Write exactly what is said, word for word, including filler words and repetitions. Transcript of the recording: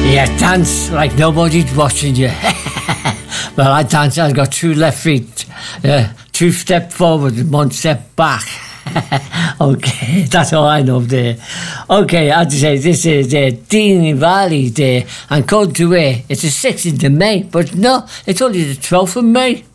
Yeah, dance like nobody's watching you. Well, I dance, I've got two left feet, uh, two step forward and one step back. Okay, that's all I know there. Okay, as I say, this is uh, Dean Valley Day and Code to Way. It's the sixteenth of May, but no, it's only the twelfth of May.